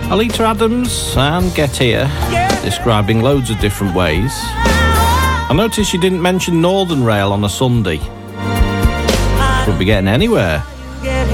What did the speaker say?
Alita Adams and Get Here, describing loads of different ways. I noticed you didn't mention Northern Rail on a Sunday. Could be getting anywhere.